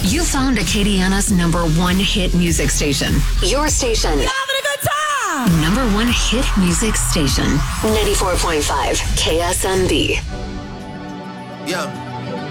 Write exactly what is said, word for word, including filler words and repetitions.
You found Acadiana's number one hit music station. Your station. You're having a good time. Number one hit music station. ninety-four point five K S M B. Yeah.